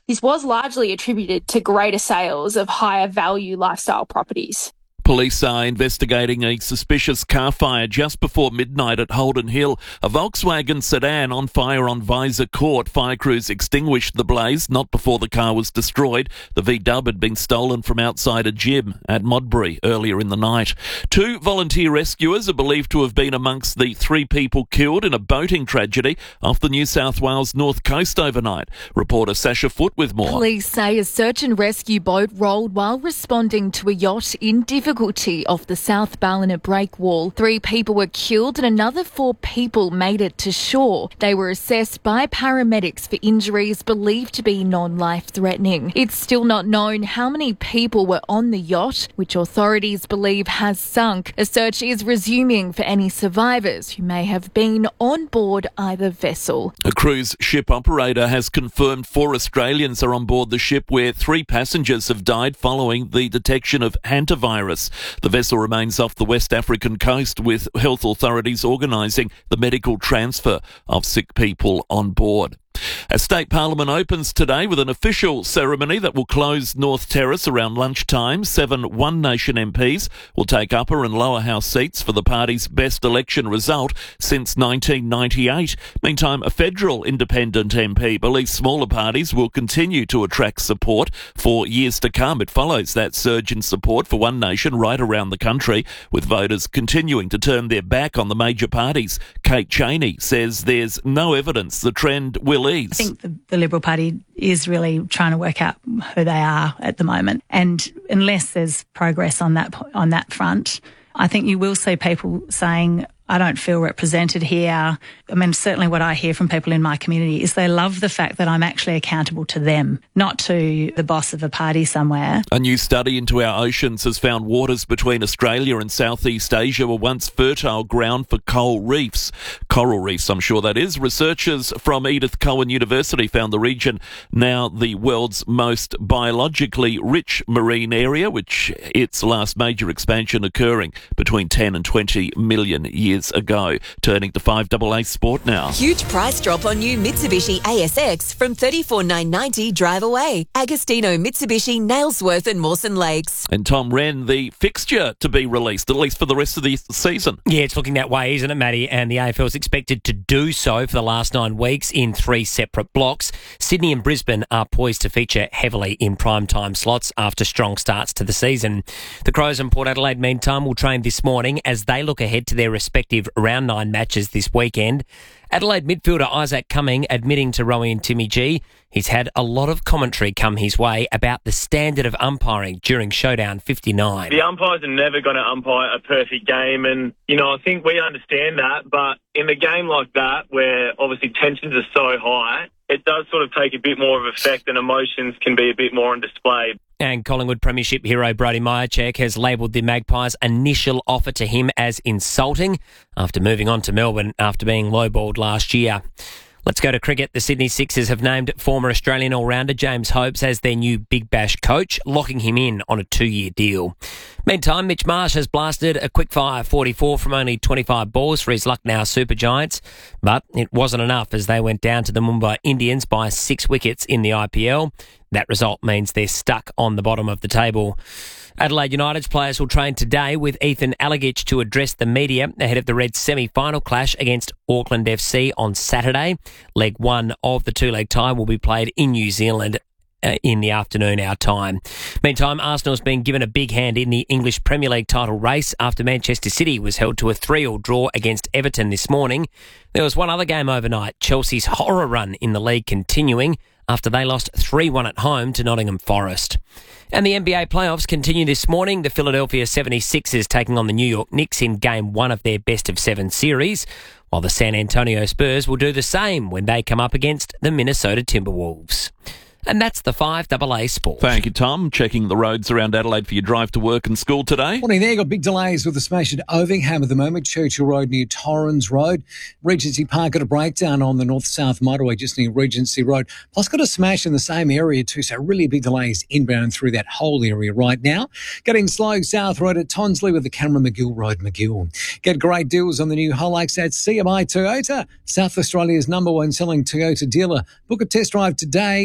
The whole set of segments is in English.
This was largely attributed to greater sales of higher value lifestyle properties. Police are investigating a suspicious car fire just before midnight at Holden Hill. A Volkswagen sedan on fire on Visor Court. Fire crews extinguished the blaze not before the car was destroyed. The VW had been stolen from outside a gym at Modbury earlier in the night. 2 volunteer rescuers are believed to have been amongst the 3 people killed in a boating tragedy off the New South Wales north coast overnight. Reporter Sasha Foote with more. Police say a search and rescue boat rolled while responding to a yacht in difficulty off the South Ballina breakwall. 3 people were killed and another 4 people made it to shore. They were assessed by paramedics for injuries believed to be non-life-threatening. It's still not known how many people were on the yacht, which authorities believe has sunk. A search is resuming for any survivors who may have been on board either vessel. A cruise ship operator has confirmed 4 Australians are on board the ship where 3 passengers have died following the detection of hantavirus. The vessel remains off the West African coast, with health authorities organising the medical transfer of sick people on board. A state parliament opens today with an official ceremony that will close North Terrace around lunchtime. 7 One Nation MPs will take upper and lower house seats for the party's best election result since 1998. Meantime, a federal independent MP believes smaller parties will continue to attract support for years to come. It follows that surge in support for One Nation right around the country, with voters continuing to turn their back on the major parties. Kate Chaney says there's no evidence the trend will ease. I think the Liberal Party is really trying to work out who they are at the moment, and unless there's progress on that front, I think you will see people saying, I don't feel represented here. I mean, certainly what I hear from people in my community is they love the fact that I'm actually accountable to them, not to the boss of a party somewhere. A new study into our oceans has found waters between Australia and Southeast Asia were once fertile ground for coral reefs. Coral reefs, I'm sure that is. Researchers from Edith Cowan University found the region now the world's most biologically rich marine area, which its last major expansion occurring between 10 and 20 million years ago. Turning to 5AA Sport now. Huge price drop on new Mitsubishi ASX from $34,990 drive away. Agostino, Mitsubishi, Nailsworth and Mawson Lakes. And Tom Wren, the fixture to be released, at least for the rest of the season. Yeah, it's looking that way, isn't it, Matty? And the AFL is expected to do so for the last 9 weeks in 3 separate blocks. Sydney and Brisbane are poised to feature heavily in primetime slots after strong starts to the season. The Crows and Port Adelaide, meantime, will train this morning as they look ahead to their respective round 9 matches this weekend. Adelaide midfielder Isaac Cumming admitting to Rowie and Timmy G he's had a lot of commentary come his way about the standard of umpiring during Showdown 59. The umpires are never going to umpire a perfect game, and, I think we understand that, but in a game like that where obviously tensions are so high, it does sort of take a bit more of effect and emotions can be a bit more on display. And Collingwood Premiership hero Brody Myercheck has labelled the Magpies' initial offer to him as insulting after moving on to Melbourne after being lowballed last year. Let's go to cricket. The Sydney Sixers have named former Australian all-rounder James Hopes as their new Big Bash coach, locking him in on a 2-year deal. Meantime, Mitch Marsh has blasted a quick-fire 44 from only 25 balls for his Lucknow Super Giants, but it wasn't enough as they went down to the Mumbai Indians by 6 wickets in the IPL. That result means they're stuck on the bottom of the table. Adelaide United's players will train today with Ethan Alagich to address the media ahead of the Reds' semi-final clash against Auckland FC on Saturday. Leg 1 of the 2-leg tie will be played in New Zealand in the afternoon, our time. Meantime, Arsenal's been given a big hand in the English Premier League title race after Manchester City was held to a 3-3 draw against Everton this morning. There was one other game overnight, Chelsea's horror run in the league continuing after they lost 3-1 at home to Nottingham Forest. And the NBA playoffs continue this morning. The Philadelphia 76ers taking on the New York Knicks in Game 1 of their best-of-7 series, while the San Antonio Spurs will do the same when they come up against the Minnesota Timberwolves. And that's the 5AA Sport. Thank you, Tom. Checking the roads around Adelaide for your drive to work and school today. Morning there. Got big delays with the smash at Ovingham at the moment. Churchill Road near Torrens Road. Regency Park got a breakdown on the north-south motorway just near Regency Road. Plus got a smash in the same area too, so really big delays inbound through that whole area right now. Getting slow South Road at Tonsley with the Cameron McGill Road, McGill. Get great deals on the new Hilux at CMI Toyota, South Australia's #1 selling Toyota dealer. Book a test drive today or visit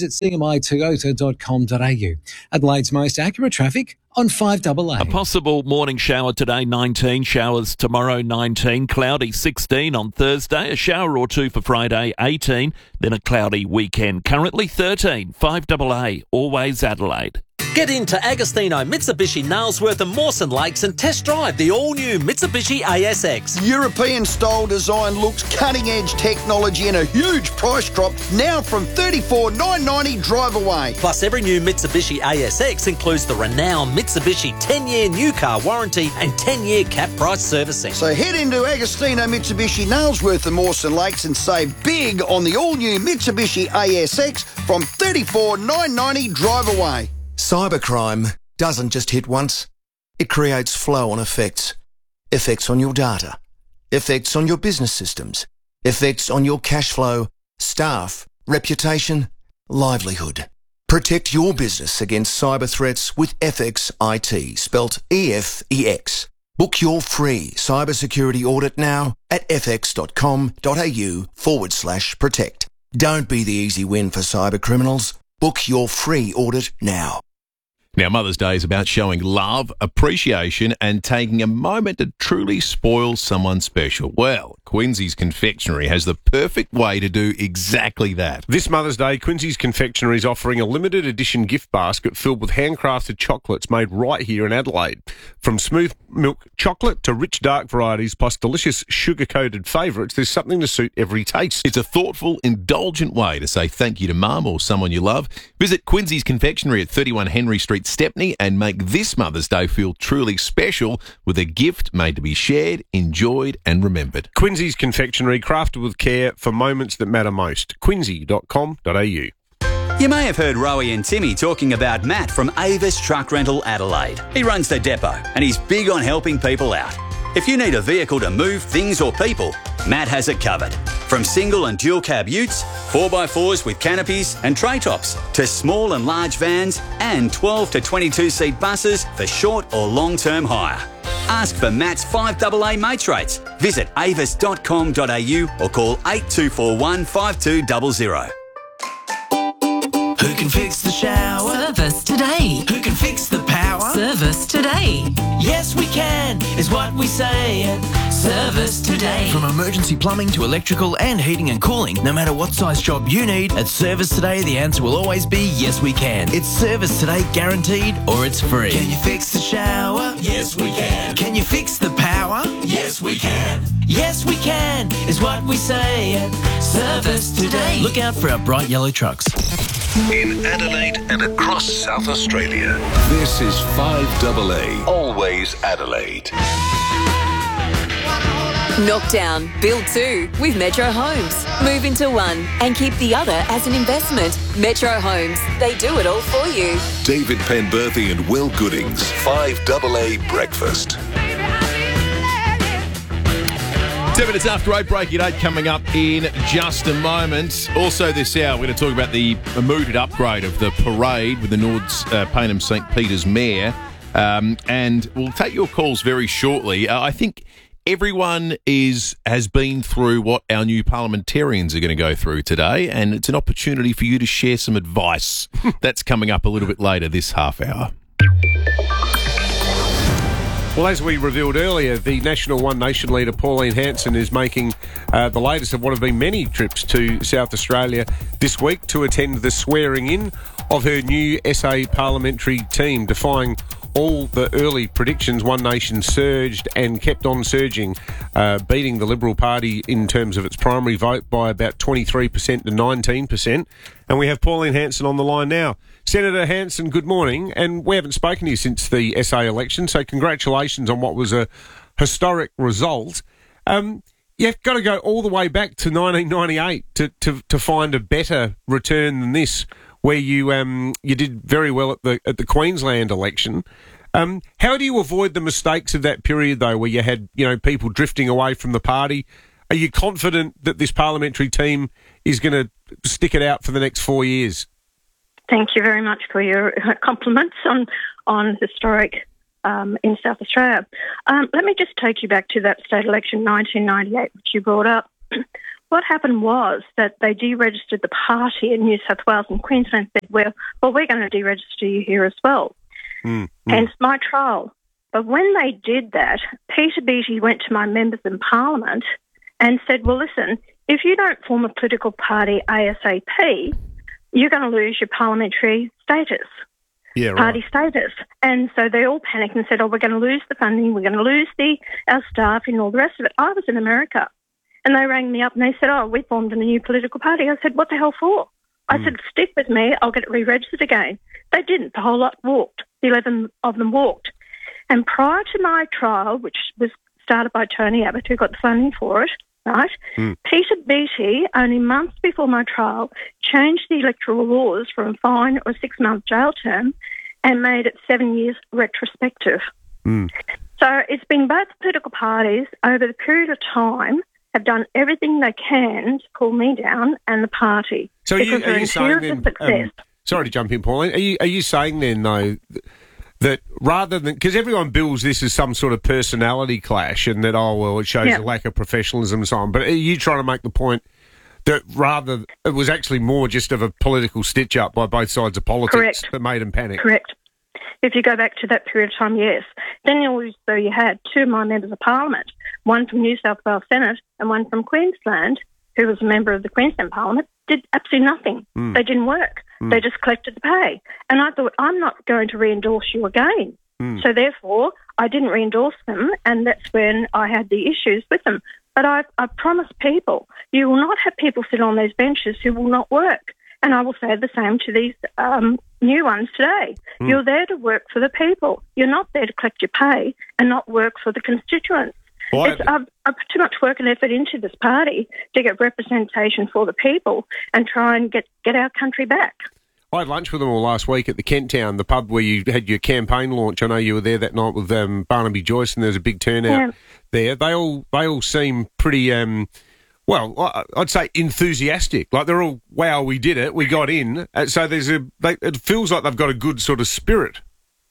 at cmitoyota.com.au. Adelaide's most accurate traffic on 5AA. A possible morning shower today, 19. Showers tomorrow, 19. Cloudy, 16 on Thursday. A shower or two for Friday, 18. Then a cloudy weekend. Currently 13. 5AA, always Adelaide. Get into Agostino Mitsubishi Nailsworth and Mawson Lakes and test drive the all-new Mitsubishi ASX. European-style design looks, cutting-edge technology and a huge price drop now from $34,990 drive away. Plus, every new Mitsubishi ASX includes the renowned Mitsubishi 10-year new car warranty and 10-year cap price servicing. So head into Agostino Mitsubishi Nailsworth and Mawson Lakes and save big on the all-new Mitsubishi ASX from $34,990 drive away. Cybercrime doesn't just hit once. It creates flow-on effects. Effects on your data. Effects on your business systems. Effects on your cash flow, staff, reputation, livelihood. Protect your business against cyber threats with FX IT, spelt EFEX. Book your free cybersecurity audit now at fx.com.au/protect. Don't be the easy win for cyber criminals. Book your free audit now. Now, Mother's Day is about showing love, appreciation and taking a moment to truly spoil someone special. Well, Quincy's Confectionery has the perfect way to do exactly that. This Mother's Day, Quincy's Confectionery is offering a limited edition gift basket filled with handcrafted chocolates made right here in Adelaide. From smooth milk chocolate to rich dark varieties plus delicious sugar-coated favourites, there's something to suit every taste. It's a thoughtful, indulgent way to say thank you to Mum or someone you love. Visit Quincy's Confectionery at 31 Henry Street, Stepney, and make this Mother's Day feel truly special with a gift made to be shared, enjoyed and remembered. Quincy's Confectionery, crafted with care for moments that matter most. Quincy.com.au. You may have heard Rowie and Timmy talking about Matt from Avis Truck Rental Adelaide. He runs the depot and he's big on helping people out. If you need a vehicle to move things or people, Matt has it covered. From single and dual cab utes, 4x4s with canopies and tray tops, to small and large vans and 12 to 22 seat buses for short or long-term hire. Ask for Matt's 5AA mates rates. Visit avis.com.au or call 8241 5200. Who can fix the shower? Service today. Who can fix the power? Service today. Yes, we can, is what we say at Service Today. From emergency plumbing to electrical and heating and cooling, no matter what size job you need, at Service Today, the answer will always be yes, we can. It's Service Today guaranteed or it's free. Can you fix the shower? Yes, we can. Can you fix the power? Yes, we can. Yes, we can, is what we say at Service Today. Look out for our bright yellow trucks. In Adelaide and across South Australia, this is 5AA, always Adelaide. Knockdown, build two with Metro Homes. Move into one and keep the other as an investment. Metro Homes, they do it all for you. David Penberthy and Will Goodings, 5AA Breakfast. 7 minutes after 8, breaking at 8 coming up in just a moment. Also this hour, we're going to talk about the mooted upgrade of the parade with the Nords Payneham St Peter's Mayor. And we'll take your calls very shortly. I think everyone has been through what our new parliamentarians are going to go through today, and it's an opportunity for you to share some advice. That's coming up a little bit later this half hour. Well, as we revealed earlier, the National One Nation leader Pauline Hanson is making the latest of what have been many trips to South Australia this week to attend the swearing-in of her new SA parliamentary team, defying all the early predictions. One Nation surged and kept on surging, beating the Liberal Party in terms of its primary vote by about 23% to 19%. And we have Pauline Hanson on the line now. Senator Hanson, good morning. And we haven't spoken to you since the SA election, so congratulations on what was a historic result. You've got to go all the way back to 1998 to find a better return than this, where you did very well at the Queensland election. How do you avoid the mistakes of that period, though, where you had people drifting away from the party? Are you confident that this parliamentary team is going to stick it out for the next 4 years? Thank you very much for your compliments on historic in South Australia. Let me just take you back to that state election 1998, which you brought up. what happened was that they deregistered the party in New South Wales, and Queensland said, well, we're going to deregister you here as well. Hence my trial. But when they did that, Peter Beattie went to my members in Parliament and said, well, listen, if you don't form a political party ASAP, you're going to lose your parliamentary status, party status. And so they all panicked and said, we're going to lose the funding, we're going to lose our staff and all the rest of it. I was in America, and they rang me up and they said, we formed a new political party. I said, what the hell for? I said, stick with me, I'll get it re-registered again. They didn't. The whole lot walked. 11 of them walked. And prior to my trial, which was started by Tony Abbott, who got the funding for it, right, Peter Beattie, only months before my trial, changed the electoral laws from a fine or a 6-month jail term and made it 7 years retrospective. So it's been both political parties over the period of time have done everything they can to pull me down and the party. So are you saying then, sorry to jump in, Pauline, are you saying then, though, that rather than, because everyone bills this as some sort of personality clash and that, it shows a lack of professionalism and so on, but are you trying to make the point that rather it was actually more just of a political stitch-up by both sides of politics that made them panic? Correct. If you go back to that period of time, yes. Then you had 2 of my members of Parliament, one from New South Wales Senate and one from Queensland, who was a member of the Queensland Parliament, did absolutely nothing. They didn't work. They just collected the pay. And I thought, I'm not going to re-endorse you again. So therefore, I didn't re-endorse them, and that's when I had the issues with them. But I promised people, you will not have people sit on those benches who will not work. And I will say the same to these new ones today. You're there to work for the people. You're not there to collect your pay and not work for the constituents. I've put too much work and effort into this party to get representation for the people and try and get our country back. I had lunch with them all last week at the Kent Town, the pub where you had your campaign launch. I know you were there that night with Barnaby Joyce, and there was a big turnout there. They all seem pretty, I'd say enthusiastic. Like they're all, wow, we did it, we got in. So it feels like they've got a good sort of spirit.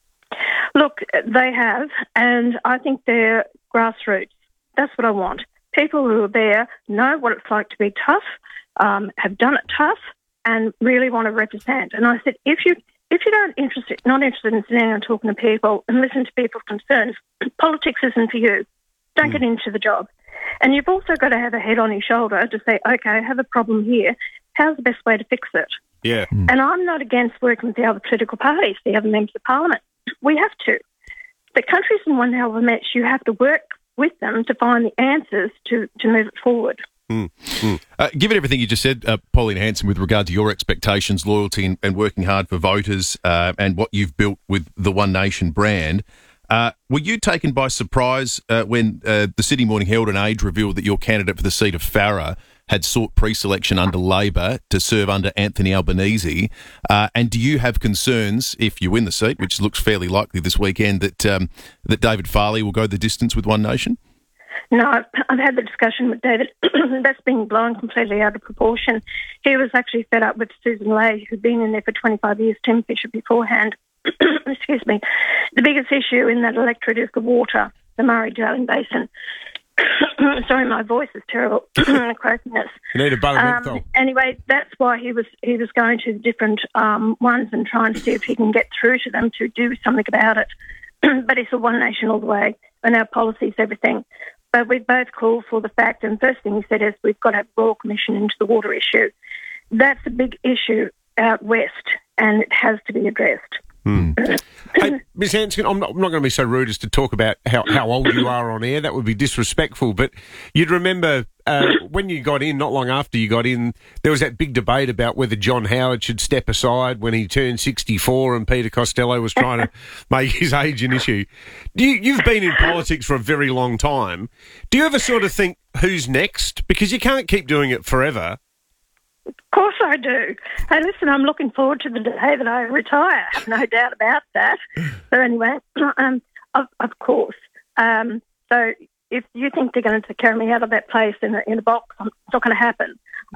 Look, they have, and I think they're grassroots. That's what I want. People who are there know what it's like to be tough, have done it tough, and really want to represent. And I said, if you're not interested in sitting down and talking to people and listening to people's concerns, politics isn't for you. Don't get into the job. And you've also got to have a head on your shoulder to say, okay, I have a problem here. How's the best way to fix it? Yeah. And I'm not against working with the other political parties, the other members of Parliament. We have to. The countries in one hour match, you have to work with them to find the answers to move it forward. Given everything you just said, Pauline Hanson, with regard to your expectations, loyalty and working hard for voters and what you've built with the One Nation brand, were you taken by surprise when the Sydney Morning Herald and Age revealed that your candidate for the seat of Farrer had sought pre-selection under Labor to serve under Anthony Albanese? And do you have concerns, if you win the seat, which looks fairly likely this weekend, that David Farley will go the distance with One Nation? No, I've had the discussion with David. That's been blown completely out of proportion. He was actually fed up with Susan Lay, who'd been in there for 25 years, Tim Fisher beforehand. Excuse me. The biggest issue in that electorate is the water, the Murray-Darling Basin. Sorry, my voice is terrible. Croakiness. You need a buttermilk. Anyway, that's why he was going to different ones and trying to see if he can get through to them to do something about it. But it's a One Nation all the way, and our policies, everything. But we both called for the fact, and first thing he said is we've got to have a Royal Commission into the water issue. That's a big issue out west, and it has to be addressed. Hey, Ms. Hanson, I'm not going to be so rude as to talk about how old you are on air. That would be disrespectful. But you'd remember when you got in, not long after you got in, there was that big debate about whether John Howard should step aside when he turned 64 and Peter Costello was trying to make his age an issue. You've been in politics for a very long time. Do you ever sort of think, who's next? Because you can't keep doing it forever. Of course I do. Hey, listen, I'm looking forward to the day that I retire. No doubt about that. So anyway, of course. So if you think they're going to carry me out of that place in a box, it's not going to happen.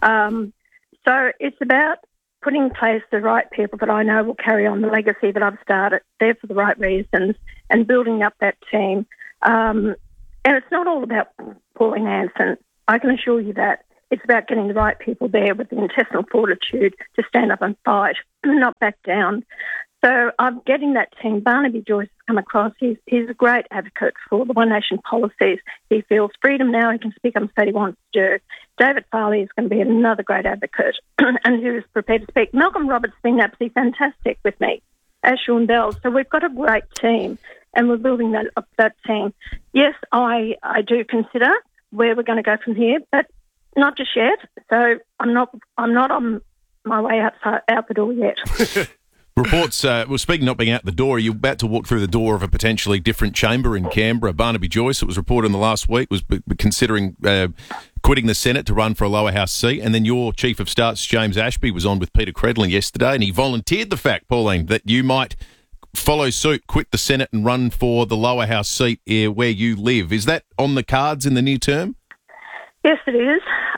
So it's about putting in place the right people that I know will carry on the legacy that I've started, there for the right reasons, and building up that team. And it's not all about Pauline Hanson. I can assure you that. It's about getting the right people there with the intestinal fortitude to stand up and fight and not back down. So I'm getting that team. Barnaby Joyce has come across. He's a great advocate for the One Nation policies. He feels freedom now. He can speak up and say what he wants to do. David Farley is going to be another great advocate and who is prepared to speak. Malcolm Roberts has been absolutely fantastic with me, as Sean Bell. So we've got a great team and we're building that team. Yes, I do consider where we're going to go from here, but not just yet. So I'm not on my way out the door yet. Reports, speaking of not being out the door, are you about to walk through the door of a potentially different chamber in Canberra? Barnaby Joyce, it was reported in the last week, was considering quitting the Senate to run for a lower house seat. And then your Chief of Staff's James Ashby was on with Peter Credlin yesterday, and he volunteered the fact, Pauline, that you might follow suit, quit the Senate and run for the lower house seat where you live. Is that on the cards in the near term? Yes, it is.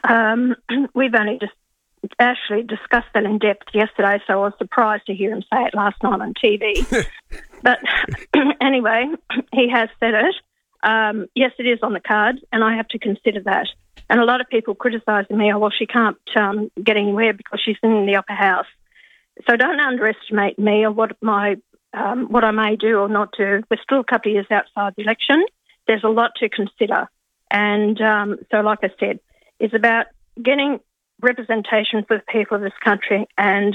We've only just actually discussed that in depth yesterday, so I was surprised to hear him say it last night on TV. But anyway, he has said it. Yes, it is on the cards, and I have to consider that. And a lot of people criticising me, well, she can't get anywhere because she's in the upper house. So don't underestimate me or what I may do or not do. We're still a couple of years outside the election. There's a lot to consider. And so, like I said, it's about getting representation for the people of this country and,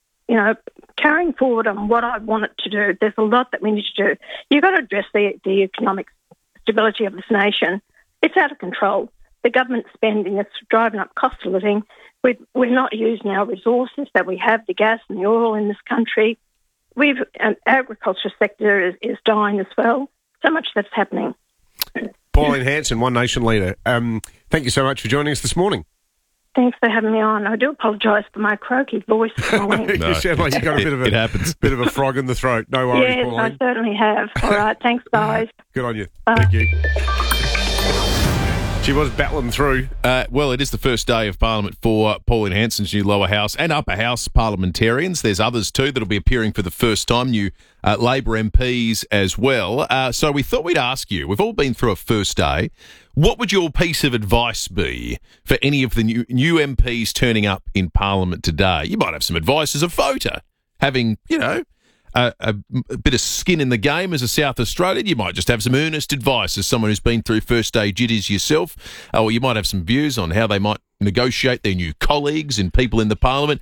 carrying forward on what I want it to do. There's a lot that we need to do. You've got to address the economic stability of this nation. It's out of control. The government spending is driving up cost of living. We're not using our resources that we have, the gas and the oil in this country. Agriculture sector is dying as well. So much that's happening. Pauline Hanson, One Nation leader. Thank you so much for joining us this morning. Thanks for having me on. I do apologise for my croaky voice this morning. You sound like you've got it happens. Bit of a frog in the throat. No worries, yes, Pauline. I certainly have. All right, thanks, guys. Good on you. Bye. Thank you. She was battling through. Well, it is the first day of Parliament for Pauline Hanson's new lower house and upper house parliamentarians. There's others too that'll be appearing for the first time, new Labor MPs as well. So we thought we'd ask you, we've all been through a first day, what would your piece of advice be for any of the new MPs turning up in Parliament today? You might have some advice as a voter, having, a bit of skin in the game as a South Australian. You might just have some earnest advice as someone who's been through first day jitters yourself, or you might have some views on how they might negotiate their new colleagues and people in the Parliament.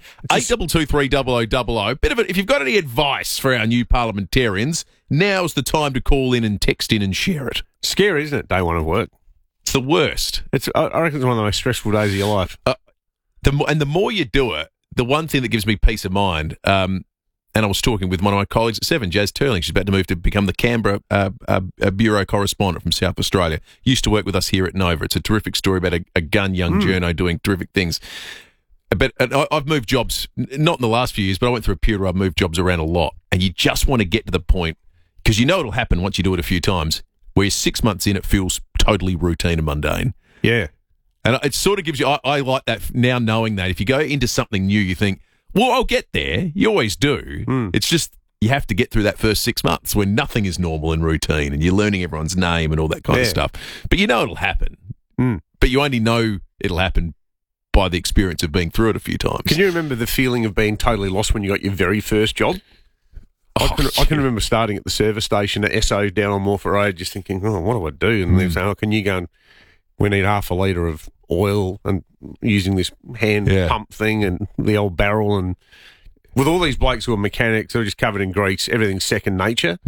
8223 Bit of it. If you've got any advice for our new parliamentarians, now's the time to call in and text in and share it. Scary, isn't it? Day one of work. It's the worst. I reckon it's one of the most stressful days of your life. The more you do it, the one thing that gives me peace of mind. And I was talking with one of my colleagues at Seven, Jazz Turling. She's about to move to become the Canberra bureau correspondent from South Australia. Used to work with us here at Nova. It's a terrific story about a gun young journo doing terrific things. But I've moved jobs, not in the last few years, but I went through a period where I've moved jobs around a lot. And you just want to get to the point, because you know it'll happen once you do it a few times, where you're 6 months in, it feels totally routine and mundane. Yeah. And it sort of gives you, I like that now, knowing that if you go into something new, you think, well, I'll get there. You always do. It's just you have to get through that first 6 months when nothing is normal and routine and you're learning everyone's name and all that kind of stuff. But you know it'll happen. But you only know it'll happen by the experience of being through it a few times. Can you remember the feeling of being totally lost when you got your very first job? I can remember starting at the service station at Esso down on Morphett Road just thinking, what do I do? And they say, can you go and we need half a litre of oil and using this hand pump thing and the old barrel, and with all these blokes who are mechanics who are just covered in grease, everything's second nature.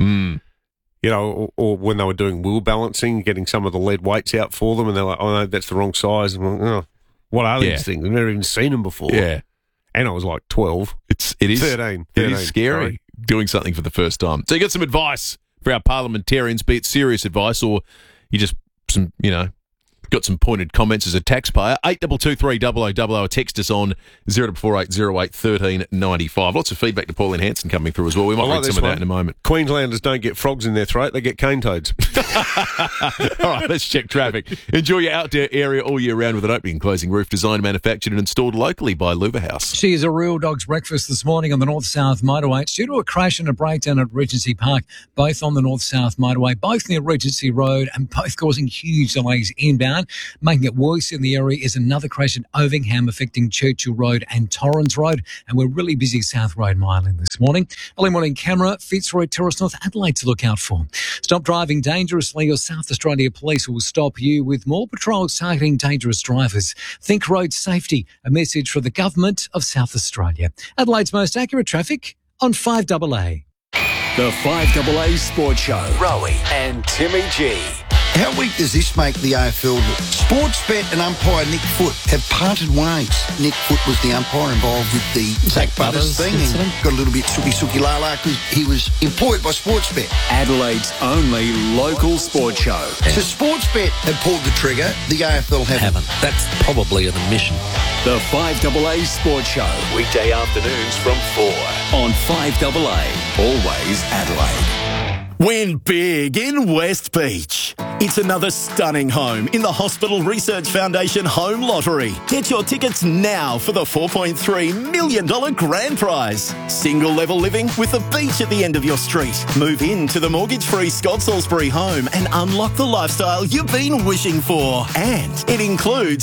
Or when they were doing wheel balancing, getting some of the lead weights out for them, and they're like, oh no, that's the wrong size. And I'm like, what are these things? I've never even seen them before. And I was like 12. It is 13. It is scary doing something for the first time. So you got some advice for our parliamentarians, be it serious advice or you just got some pointed comments as a taxpayer. 8223 or text us on 0448 08 1395. Lots of feedback to Pauline Hanson coming through as well. We might read some of that in a moment. Queenslanders don't get frogs in their throat, they get cane toads. All right, let's check traffic. Enjoy your outdoor area all year round with an opening and closing roof designed, manufactured and installed locally by Luva House. She is a real dog's breakfast this morning on the North-South Motorway. It's due to a crash and a breakdown at Regency Park, both on the North-South Motorway, both near Regency Road and both causing huge delays inbound. breakdown. Making it worse in the area is another crash at Ovingham affecting Churchill Road and Torrens Road. And we're really busy South Road Mile in this morning. Early morning camera, Fitzroy Terrace, North Adelaide to look out for. Stop driving dangerously or South Australia Police will stop you with more patrols targeting dangerous drivers. Think road safety, a message from the Government of South Australia. Adelaide's most accurate traffic on 5AA. The 5AA Sports Show. Rowie and Timmy G. How weak does this make the AFL look? Sportsbet and umpire Nick Foot have parted ways. Nick Foot was the umpire involved with the Zach Butters thing and got a little bit sooky la because he was employed by Sportsbet. Adelaide's only local sports show. So Sportsbet have pulled the trigger, the AFL haven't. That's probably an admission. The 5AA Sports Show. Weekday afternoons from 4 on 5AA. Always Adelaide. Win big in West Beach. It's another stunning home in the Hospital Research Foundation Home Lottery. Get your tickets now for the $4.3 million grand prize. Single level living with a beach at the end of your street. Move into the mortgage-free Scott Salisbury home and unlock the lifestyle you've been wishing for. And it includes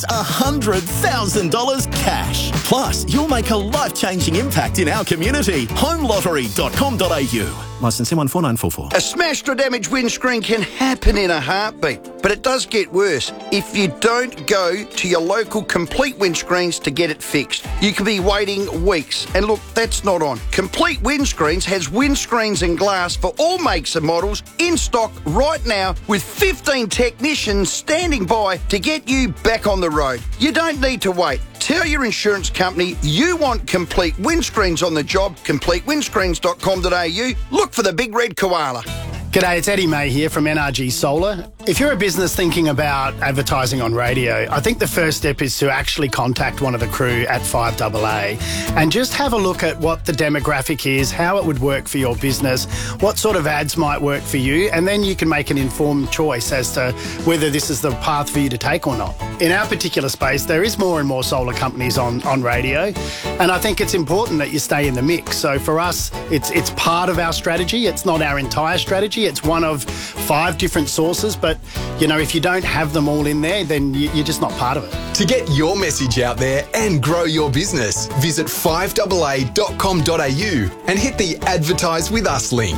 $100,000 cash. Plus, you'll make a life-changing impact in our community. Homelottery.com.au. Licence M149444. A smashed or damaged windscreen can happen in a heartbeat, but it does get worse if you don't go to your local Complete Windscreens to get it fixed. You could be waiting weeks, and look, that's not on. Complete Windscreens has windscreens and glass for all makes and models in stock right now with 15 technicians standing by to get you back on the road. You don't need to wait. Tell your insurance company you want Complete Windscreens on the job. CompleteWindscreens.com.au. Look for the big red koala. G'day, it's Eddie May here from NRG Solar. If you're a business thinking about advertising on radio, I think the first step is to actually contact one of the crew at 5AA and just have a look at what the demographic is, how it would work for your business, what sort of ads might work for you, and then you can make an informed choice as to whether this is the path for you to take or not. In our particular space, there is more and more solar companies on radio, and I think it's important that you stay in the mix. So for us, it's part of our strategy. It's not our entire strategy. It's one of 5 different sources, but you know, if you don't have them all in there, then you're just not part of it. To get your message out there and grow your business, visit 5AA.com.au and hit the Advertise With Us link.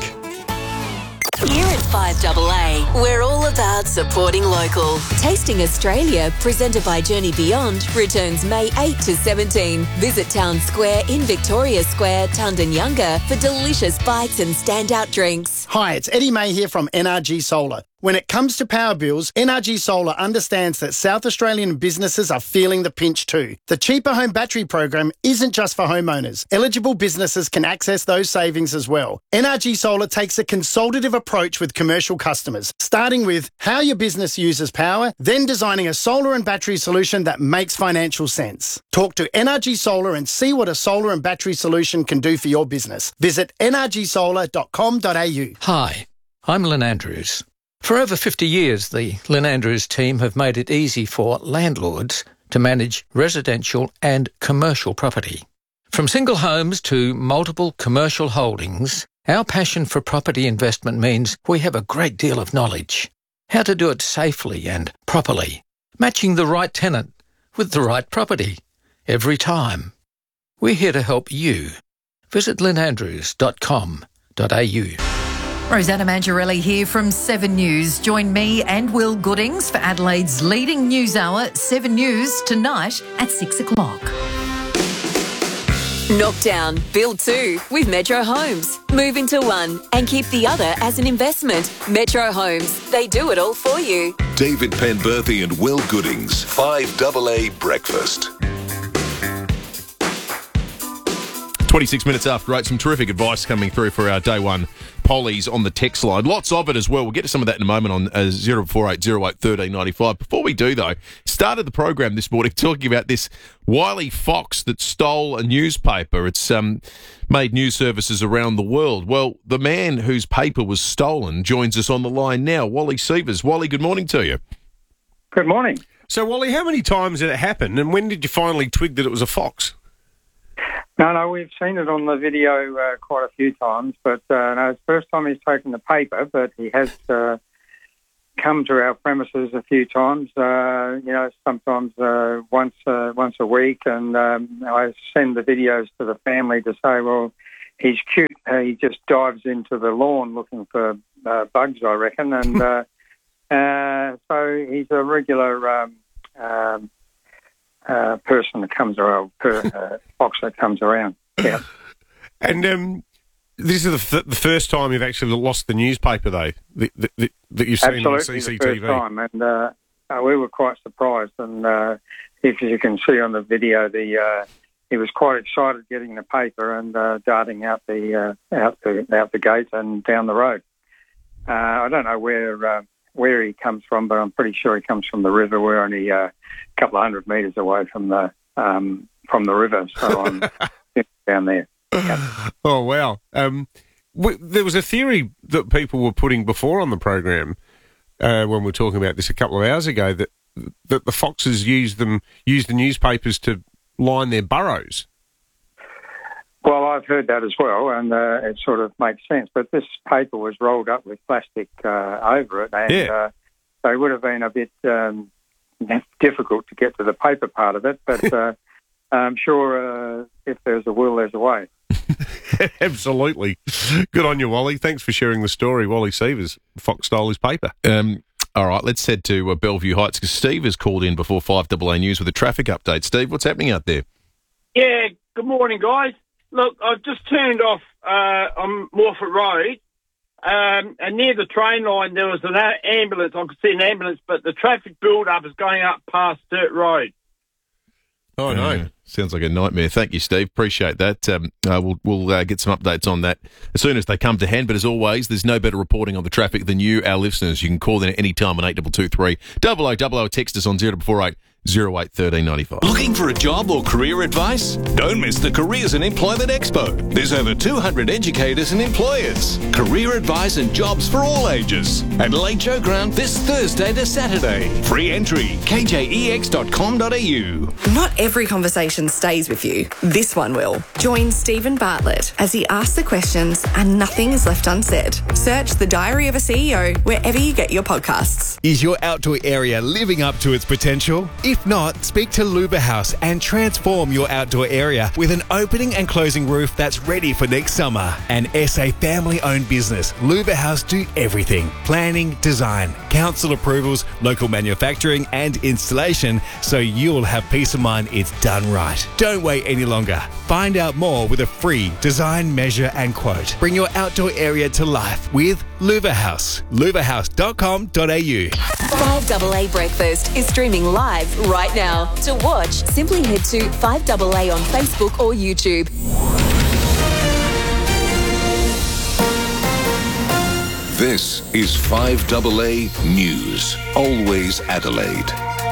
Here at 5AA, we're all about supporting local. Tasting Australia, presented by Journey Beyond, returns May 8 to 17. Visit Town Square in Victoria Square, Tundanyunga, for delicious bites and standout drinks. Hi, it's Eddie May here from NRG Solar. When it comes to power bills, NRG Solar understands that South Australian businesses are feeling the pinch too. The Cheaper Home Battery program isn't just for homeowners. Eligible businesses can access those savings as well. NRG Solar takes a consultative approach with commercial customers, starting with how your business uses power, then designing a solar and battery solution that makes financial sense. Talk to NRG Solar and see what a solar and battery solution can do for your business. Visit nrgsolar.com.au. Hi, I'm Lynn Andrews. For over 50 years, the Lynn Andrews team have made it easy for landlords to manage residential and commercial property. From single homes to multiple commercial holdings, our passion for property investment means we have a great deal of knowledge. How to do it safely and properly, matching the right tenant with the right property every time. We're here to help you. Visit lynandrews.com.au. Rosanna Mangiarelli here from 7 News. Join me and Will Goodings for Adelaide's leading news hour, 7 News, tonight at 6 o'clock. Knockdown, build 2 with Metro Homes. Move into one and keep the other as an investment. Metro Homes, they do it all for you. David Penberthy and Will Goodings, 5AA Breakfast. 26 minutes after 8, some terrific advice coming through for our day one pollies on the text line. Lots of it as well. We'll get to some of that in a moment on 0480081395. Before we do, though, started the program this morning talking about this wily fox that stole a newspaper. It's made news services around the world. Well, the man whose paper was stolen joins us on the line now, Wally Sievers. Wally, good morning to you. Good morning. So, Wally, how many times did it happen, and when did you finally twig that it was a fox? No, we've seen it on the video quite a few times, but no, it's the first time he's taken the paper, but he has come to our premises a few times, sometimes once a week, and I send the videos to the family to say, well, he's cute. He just dives into the lawn looking for bugs, I reckon, and so he's a regular person that comes around, fox that comes around. Yeah. And this is the first time you've actually lost the newspaper, though, that you've seen on CCTV. Absolutely, the first time, and we were quite surprised. And if you can see on the video, he was quite excited getting the paper and darting out the gate and down the road. I don't know where he comes from, but I'm pretty sure he comes from the river. We're only a couple of 100 metres away from the river, so I'm down there. Yep. Oh, wow. There was a theory that people were putting before on the program when we were talking about this a couple of hours ago that the foxes use the newspapers to line their burrows. Well, I've heard that as well, and it sort of makes sense. But this paper was rolled up with plastic over it, and so it would have been a bit difficult to get to the paper part of it. But I'm sure if there's a will, there's a way. Absolutely. Good on you, Wally. Thanks for sharing the story. Wally Sievers, Fox stole his paper. All right, let's head to Bellevue Heights because Steve has called in before 5AA News with a traffic update. Steve, what's happening out there? Yeah, good morning, guys. Look, I've just turned off on Morford Road, and near the train line there was an ambulance. I could see an ambulance, but the traffic build-up is going up past Dirt Road. Oh, no. Sounds like a nightmare. Thank you, Steve. Appreciate that. We'll get some updates on that as soon as they come to hand. But as always, there's no better reporting on the traffic than you, our listeners. You can call in at any time on 8223 0000. Text us on 0448 08 1395. Looking for a job or career advice? Don't miss the Careers and Employment Expo. There's over 200 educators and employers. Career advice and jobs for all ages. Adelaide Showground this Thursday to Saturday. Free entry, kjex.com.au. Not every conversation stays with you. This one will. Join Stephen Bartlett as he asks the questions and nothing is left unsaid. Search The Diary of a CEO wherever you get your podcasts. Is your outdoor area living up to its potential? If not, speak to Luba House and transform your outdoor area with an opening and closing roof that's ready for next summer. An SA family-owned business, Luba House do everything. Planning, design, council approvals, local manufacturing and installation, so you'll have peace of mind it's done right. Don't wait any longer. Find out more with a free design, measure and quote. Bring your outdoor area to life with Luba House. luvahouse.com.au. 5AA Breakfast is streaming live right now. To watch, simply head to 5AA on Facebook or YouTube. This is 5AA News. Always Adelaide.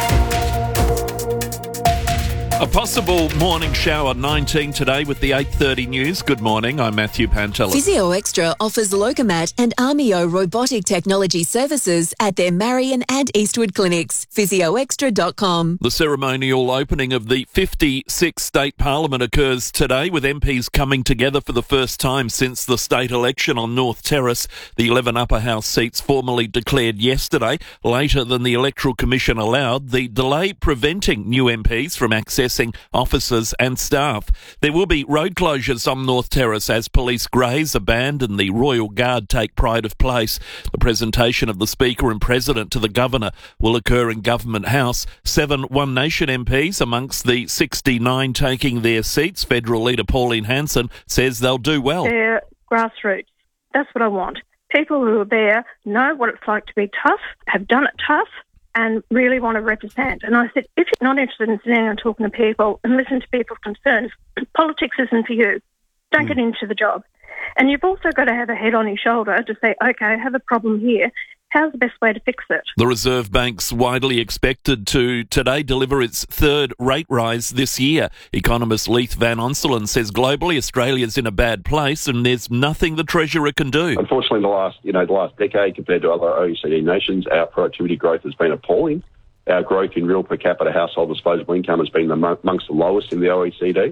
A possible morning shower 19 today with the 8:30 news. Good morning, I'm Matthew Pantelis. Physio Extra offers Locomat and Armio robotic technology services at their Marion and Eastwood clinics. physioextra.com. The ceremonial opening of the 56th State Parliament occurs today with MPs coming together for the first time since the state election on North Terrace. The 11 upper house seats formally declared yesterday, later than the Electoral Commission allowed, the delay preventing new MPs from accessing officers and staff. There will be road closures on North Terrace as police graze a band and the Royal Guard take pride of place. The presentation of the Speaker and President to the Governor will occur in Government House. 7 One Nation MPs amongst the 69 taking their seats. Federal leader Pauline Hanson says they'll do well. They're grassroots. That's what I want. People who are there know what it's like to be tough, have done it tough, and really want to represent. And I said, if you're not interested in sitting and talking to people and listening to people's concerns, politics isn't for you. Don't get into the job. And you've also got to have a head on your shoulder to say, OK, I have a problem here. How's the best way to fix it? The Reserve Bank's widely expected to today deliver its third rate rise this year. Economist Leith Van Onselen says globally Australia's in a bad place and there's nothing the Treasurer can do. Unfortunately, the last decade compared to other OECD nations, our productivity growth has been appalling. Our growth in real per capita household disposable income has been amongst the lowest in the OECD.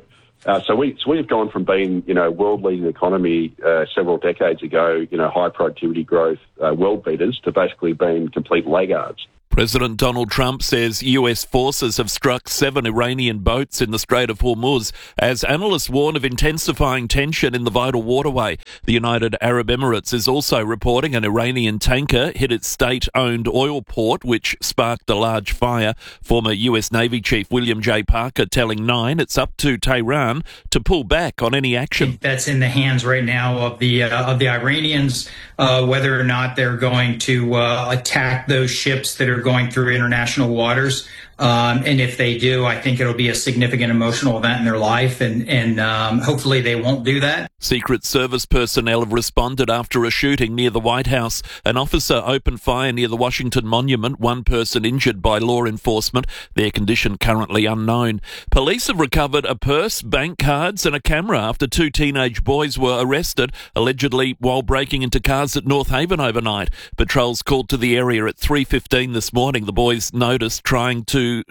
So we've gone from being, world-leading economy several decades ago, high productivity growth, world beaters, to basically being complete laggards. President Donald Trump says US forces have struck 7 Iranian boats in the Strait of Hormuz as analysts warn of intensifying tension in the vital waterway. The United Arab Emirates is also reporting an Iranian tanker hit its state-owned oil port, which sparked a large fire. Former US Navy Chief William J. Parker telling Nine it's up to Tehran to pull back on any action. That's in the hands right now of the Iranians, whether or not they're going to attack those ships that are going through international waters. And if they do, I think it'll be a significant emotional event in their life, and hopefully they won't do that. Secret Service personnel have responded after a shooting near the White House. An officer opened fire near the Washington Monument, 1 person injured by law enforcement, their condition currently unknown. Police have recovered a purse, bank cards and a camera after 2 teenage boys were arrested, allegedly while breaking into cars at North Haven overnight. Patrols called to the area at 3:15 this morning. The boys noticed trying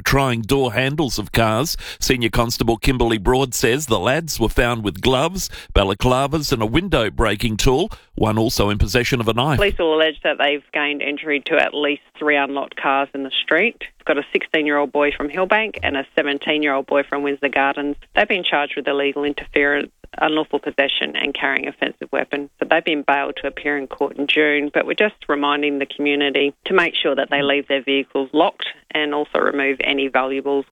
door handles of cars. Senior Constable Kimberly Broad says the lads were found with gloves, balaclavas and a window breaking tool, one also in possession of a knife. Police will allege that they've gained entry to at least 3 unlocked cars in the street. We've got a 16-year-old boy from Hillbank and a 17-year-old boy from Windsor Gardens. They've been charged with illegal interference, unlawful possession and carrying an offensive weapon. So they've been bailed to appear in court in June, but we're just reminding the community to make sure that they leave their vehicles locked and also remove any valuables.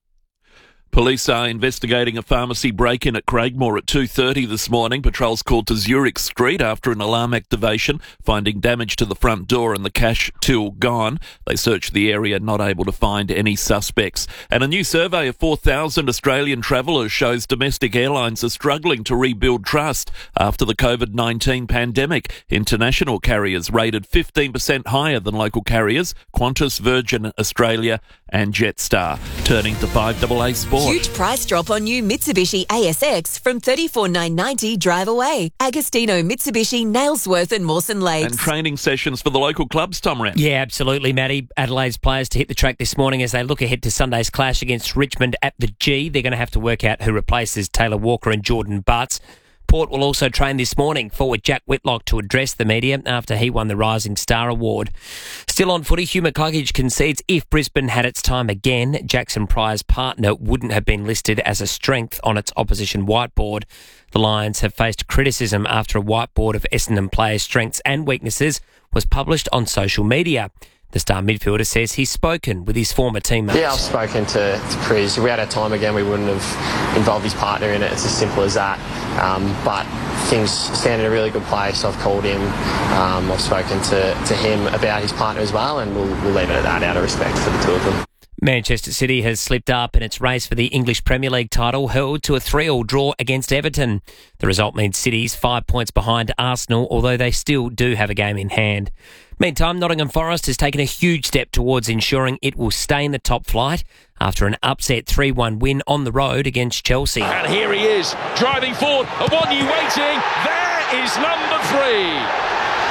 Police are investigating a pharmacy break-in at Craigmore at 2:30 this morning. Patrols called to Zurich Street after an alarm activation, finding damage to the front door and the cash till gone. They searched the area, not able to find any suspects. And a new survey of 4,000 Australian travellers shows domestic airlines are struggling to rebuild trust after the COVID-19 pandemic. International carriers rated 15% higher than local carriers, Qantas, Virgin Australia and Jetstar. Turning to 5AA Sport. Huge price drop on new Mitsubishi ASX from $34,990 drive away. Agostino, Mitsubishi, Nailsworth and Mawson Lakes. And training sessions for the local clubs, Tom Rand. Yeah, absolutely, Matty. Adelaide's players to hit the track this morning as they look ahead to Sunday's clash against Richmond at the G. They're going to have to work out who replaces Taylor Walker and Jordan Butts. Port will also train this morning. Forward Jack Whitlock to address the media after he won the Rising Star Award. Still on footy, Hugh McCluggage concedes if Brisbane had its time again, Jackson Pryor's partner wouldn't have been listed as a strength on its opposition whiteboard. The Lions have faced criticism after a whiteboard of Essendon players' strengths and weaknesses was published on social media. The star midfielder says he's spoken with his former teammates. Yeah, I've spoken to Chris. If we had our time again, we wouldn't have involved his partner in it. It's as simple as that. But things stand in a really good place. I've called him. I've spoken to him about his partner as well, and we'll leave it at that out of respect for the two of them. Manchester City has slipped up in its race for the English Premier League title, held to a 3-3 draw against Everton. The result means City's 5 points behind Arsenal, although they still do have a game in hand. Meantime, Nottingham Forest has taken a huge step towards ensuring it will stay in the top flight after an upset 3-1 win on the road against Chelsea. And here he is, driving forward, Awoniyi waiting, there is number 3.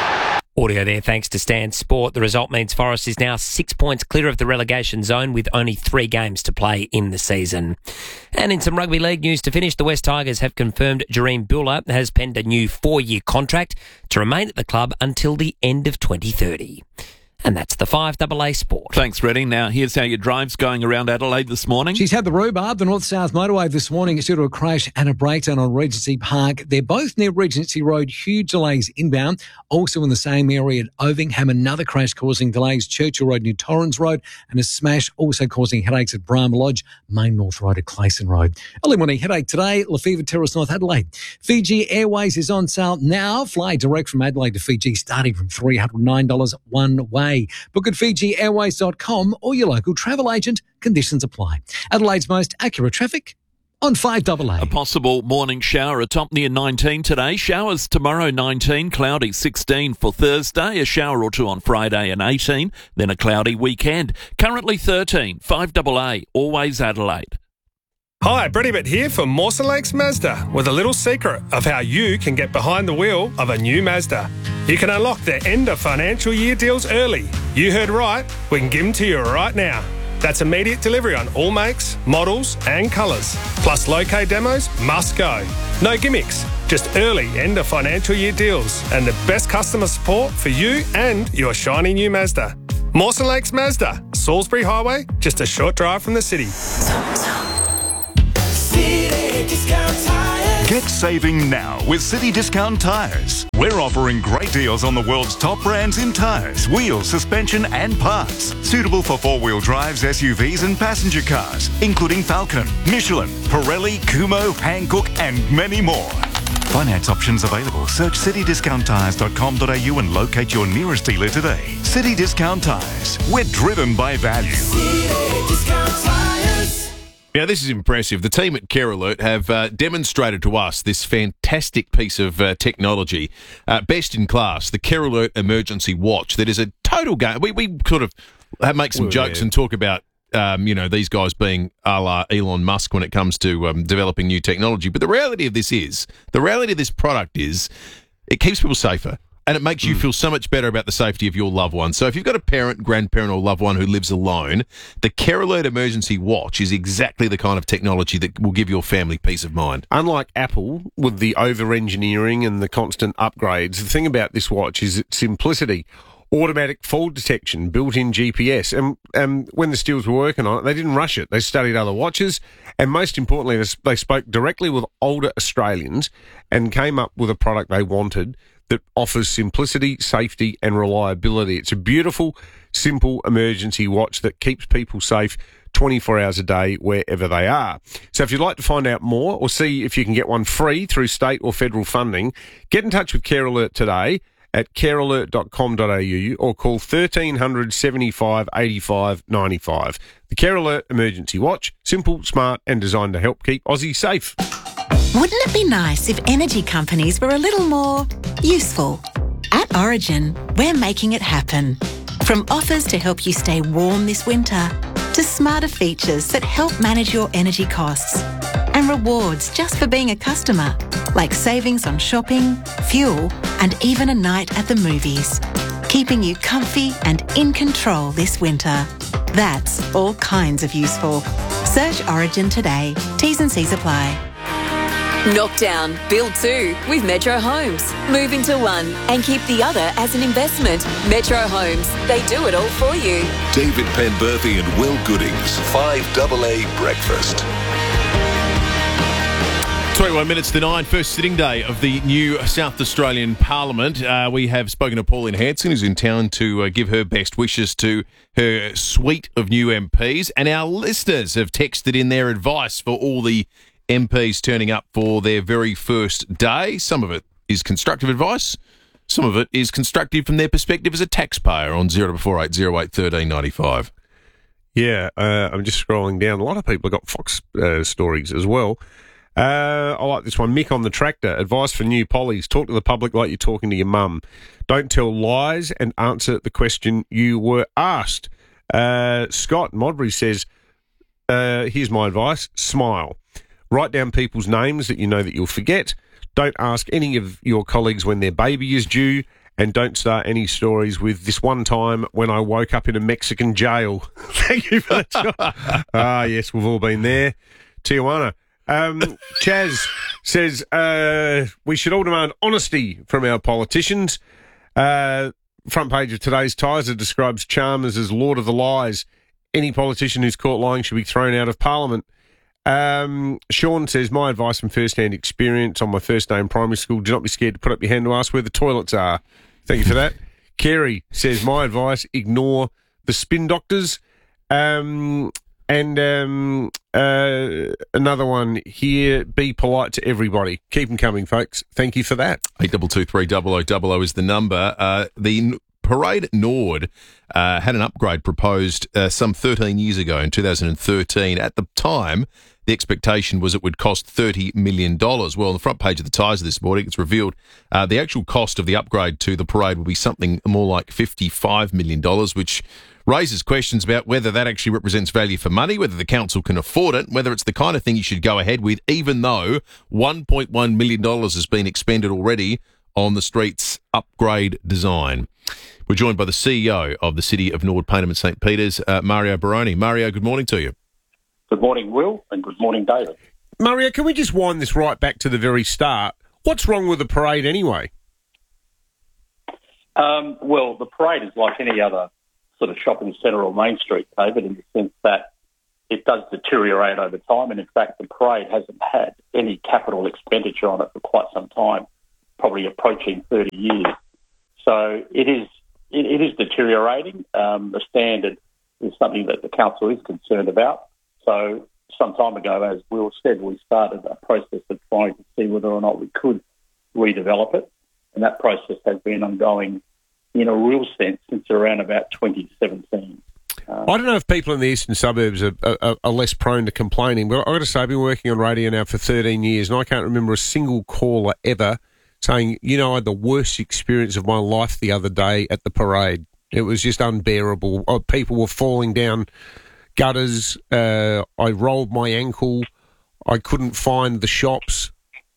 Audio there thanks to Stan Sport. The result means Forest is now 6 points clear of the relegation zone with only 3 games to play in the season. And in some rugby league news to finish, the West Tigers have confirmed Jareem Buller has penned a new 4-year contract to remain at the club until the end of 2030. And that's the 5AA Sport. Thanks, Redding. Now, here's how your drive's going around Adelaide this morning. She's had the rhubarb. The North-South motorway this morning is due to a crash and a breakdown on Regency Park. They're both near Regency Road. Huge delays inbound. Also in the same area at Ovingham, another crash causing delays. Churchill Road near Torrens Road, and a smash also causing headaches at Brahma Lodge, Main North Road at Clayson Road. Early morning headache today, Lefevre Terrace, North Adelaide. Fiji Airways is on sale now. Fly direct from Adelaide to Fiji starting from $309 one way. Book at FijiAirways.com or your local travel agent. Conditions apply. Adelaide's most accurate traffic on 5AA. A possible morning shower atop near 19 today. Showers tomorrow 19, cloudy 16 for Thursday. A shower or two on Friday and 18. Then a cloudy weekend. Currently 13, 5AA, always Adelaide. Hi, Brett Ibbott here from Mawson Lakes Mazda with a little secret of how you can get behind the wheel of a new Mazda. You can unlock their end of financial year deals early. You heard right, we can give them to you right now. That's immediate delivery on all makes, models and colours. Plus low-K demos must go. No gimmicks, just early end of financial year deals and the best customer support for you and your shiny new Mazda. Mawson Lakes Mazda, Salisbury Highway, just a short drive from the city. Get saving now with City Discount Tyres. We're offering great deals on the world's top brands in tyres, wheels, suspension and parts. Suitable for four-wheel drives, SUVs and passenger cars, including Falcon, Michelin, Pirelli, Kumho, Hankook and many more. Finance options available. Search citydiscounttires.com.au and locate your nearest dealer today. City Discount Tyres. We're driven by value. Now, this is impressive. The team at Care Alert have demonstrated to us this fantastic piece of technology, best in class, the Care Alert Emergency Watch. That is a total game. We sort of make some jokes and talk about, these guys being a la Elon Musk when it comes to developing new technology. But the reality of this product is it keeps people safer. And it makes you feel so much better about the safety of your loved one. So if you've got a parent, grandparent or loved one who lives alone, the Care Alert Emergency Watch is exactly the kind of technology that will give your family peace of mind. Unlike Apple, with the over-engineering and the constant upgrades, the thing about this watch is its simplicity. Automatic fall detection, built-in GPS. And when the Steels were working on it, they didn't rush it. They studied other watches. And most importantly, they spoke directly with older Australians and came up with a product they wanted that offers simplicity, safety and reliability. It's a beautiful, simple emergency watch that keeps people safe 24 hours a day wherever they are. So if you'd like to find out more or see if you can get one free through state or federal funding, get in touch with Care Alert today at carealert.com.au or call 1300 75 85 95. The Care Alert Emergency Watch, simple, smart and designed to help keep Aussie safe. Wouldn't it be nice if energy companies were a little more useful? At Origin, we're making it happen. From offers to help you stay warm this winter, to smarter features that help manage your energy costs, and rewards just for being a customer, like savings on shopping, fuel, and even a night at the movies. Keeping you comfy and in control this winter. That's all kinds of useful. Search Origin today. T's and C's apply. Knock down, build two with Metro Homes. Move into one and keep the other as an investment. Metro Homes, they do it all for you. David Penberthy and Will Goodings, 5AA Breakfast. 21 minutes to 9, first sitting day of the new South Australian Parliament. We have spoken to Pauline Hanson, who's in town to give her best wishes to her suite of new MPs. And our listeners have texted in their advice for all the MPs turning up for their very first day. Some of it is constructive advice. Some of it is constructive from their perspective as a taxpayer on 0448 08 1395. Yeah, I'm just scrolling down. A lot of people have got Fox stories as well. I like this one. Mick on the tractor. Advice for new pollies. Talk to the public like you're talking to your mum. Don't tell lies and answer the question you were asked. Scott Modbury says, here's my advice. Smile. Write down people's names that you know that you'll forget. Don't ask any of your colleagues when their baby is due. And don't start any stories with this one time when I woke up in a Mexican jail. Thank you for that. Yes, we've all been there. Tijuana. Chaz says, we should all demand honesty from our politicians. Front page of today's Tizer describes Chalmers as Lord of the Lies. Any politician who's caught lying should be thrown out of Parliament. Sean says, my advice from first-hand experience on my first day in primary school, do not be scared to put up your hand to ask where the toilets are. Thank you for that. Kerry says, my advice, ignore the spin doctors. And another one here, be polite to everybody. Keep them coming, folks. Thank you for that. 8223 is the number. The Parade at Nord had an upgrade proposed some 13 years ago in 2013. At the time, the expectation was it would cost $30 million. Well, on the front page of the Tizer this morning, it's revealed the actual cost of the upgrade to the parade will be something more like $55 million, which raises questions about whether that actually represents value for money, whether the council can afford it, whether it's the kind of thing you should go ahead with, even though $1.1 million has been expended already on the street's upgrade design. We're joined by the CEO of the City of Norwood, Payneham and St. Peters, Mario Baroni. Mario, good morning to you. Good morning, Will, and good morning, David. Mario, can we just wind this right back to the very start? What's wrong with the parade anyway? Well, the parade is like any other sort of shopping centre or Main Street, David, in the sense that it does deteriorate over time. And in fact, the parade hasn't had any capital expenditure on it for quite some time, probably approaching 30 years. So it is deteriorating. The standard is something that the council is concerned about. So some time ago, as Will said, we started a process of trying to see whether or not we could redevelop it. And that process has been ongoing in a real sense since around about 2017. I don't know if people in the eastern suburbs are less prone to complaining, but I've got to say, I've been working on radio now for 13 years, and I can't remember a single caller ever saying, I had the worst experience of my life the other day at the parade. It was just unbearable. People were falling down gutters. I rolled my ankle. I couldn't find the shops.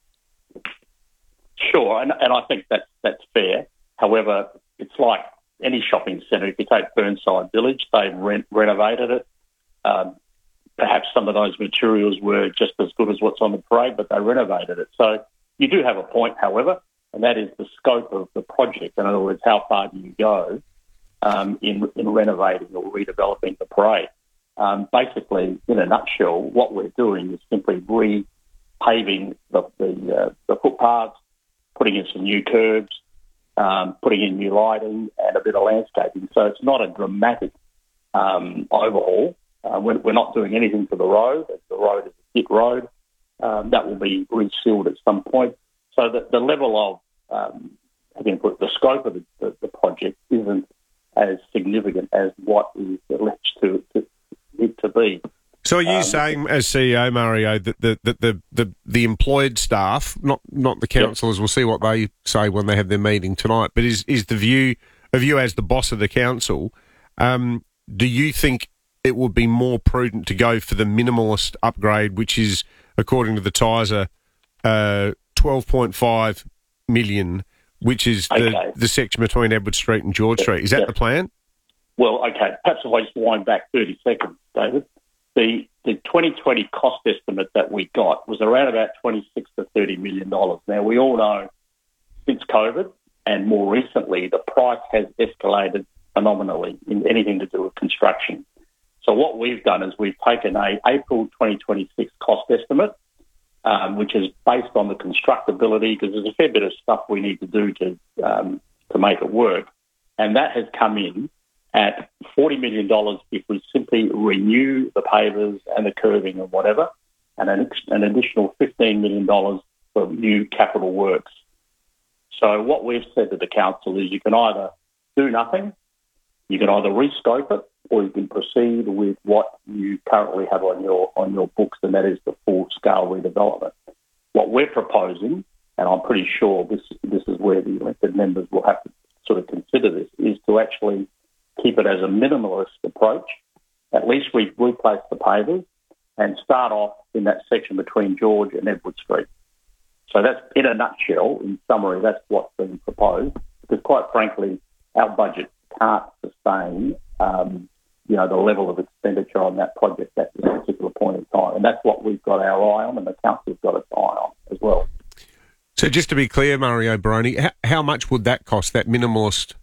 Sure, and I think that's fair. However, it's like any shopping centre. If you take Burnside Village, they've renovated it. Perhaps some of those materials were just as good as what's on the parade, but they renovated it. So you do have a point, however, and that is the scope of the project. In other words, how far do you go in renovating or redeveloping the parade? Basically, in a nutshell, what we're doing is simply repaving the footpaths, putting in some new curbs, putting in new lighting and a bit of landscaping. So it's not a dramatic overhaul. We're not doing anything to the road. The road is a hit road. That will be resealed at some point. So the level of, the scope of the project isn't as significant as what is alleged to be. So are you saying, as CEO, Mario, that the employed staff, not the councillors, we'll see what they say when they have their meeting tonight, but is the view of you as the boss of the council, do you think it would be more prudent to go for the minimalist upgrade, which is, according to the Tiser, 12.5 million, which is the section between Edward Street and George Street? Is that the plan? Well, okay, perhaps if I just wind back 30 seconds, David. The 2020 cost estimate that we got was around about $26 to $30 million. Now, we all know since COVID and more recently, the price has escalated phenomenally in anything to do with construction. So what we've done is we've taken a April 2026 cost estimate, which is based on the constructability, because there's a fair bit of stuff we need to do to make it work. And that has come in at $40 million if we simply renew the pavers and the curbing and whatever, and an additional $15 million for new capital works. So what we've said to the council is you can either do nothing, you can either rescope it, or you can proceed with what you currently have on your books, and that is the full-scale redevelopment. What we're proposing, and I'm pretty sure this is where the elected members will have to sort of consider this, is to actually keep it as a minimalist approach. At least we replace the pavers and start off in that section between George and Edward Street. So that's, in a nutshell, in summary, that's what's been proposed. Because quite frankly, our budget can't sustain, the level of expenditure on that project at this particular point in time. And that's what we've got our eye on, and the council's got its eye on as well. So just to be clear, Mario Baroni, how much would that cost, that minimalist?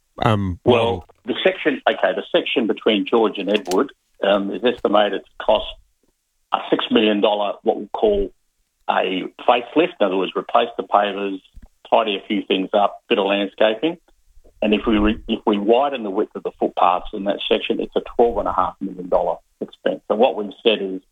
Well, the section between George and Edward is estimated to cost a $6 million, what we'll call a facelift. In other words, replace the pavers, tidy a few things up, bit of landscaping. And if we widen the width of the footpaths in that section, it's a $12.5 million expense. So what we've said is,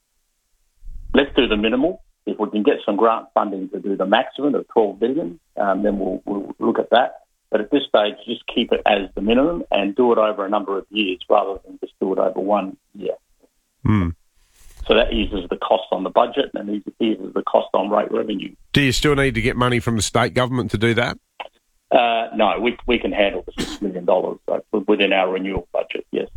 let's do the minimal. If we can get some grant funding to do the maximum of $12 billion, then we'll look at that. But at this stage, just keep it as the minimum and do it over a number of years rather than just do it over 1 year. So that eases the cost on the budget and eases the cost on rate revenue. Do you still need to get money from the state government to do that? No, we can handle the $6 million within our renewal budget, yes.